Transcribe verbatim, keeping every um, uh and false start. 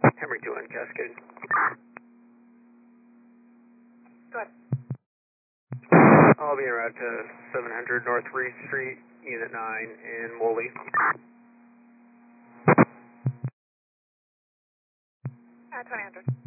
Henry two one, Cascade. Go ahead. I'll be en route to seven hundred North Reed Street, Unit nine in Woolley. Uh, twenty hundred.